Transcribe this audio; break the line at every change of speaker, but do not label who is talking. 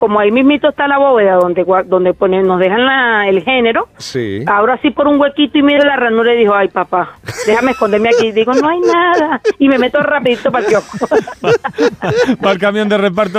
como ahí mismito está la bóveda donde nos dejan el género,
sí.
Ahora sí por un huequito y mira la ranura y dijo, ay papá, déjame esconderme aquí. Digo, no hay nada. Y me meto rapidito para el kiosco.
Para el camión de reparto.